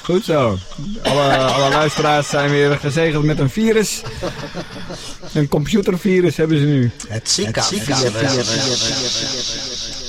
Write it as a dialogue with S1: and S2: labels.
S1: Goed zo. Alle luisteraars zijn weer gezegend met een virus. Een computervirus hebben ze nu.
S2: Het Zika-virus.